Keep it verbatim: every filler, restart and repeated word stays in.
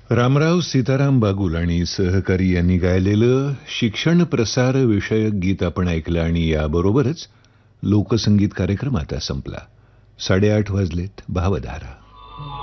रामराव सीताराम बागुल आणि सहकारी यांनी गायलेलं शिक्षण प्रसार विषयक गीत आपण ऐकलं आणि याबरोबरच लोकसंगीत कार्यक्रम आता संपला. साडेआठ वाजलेत. भावधारा.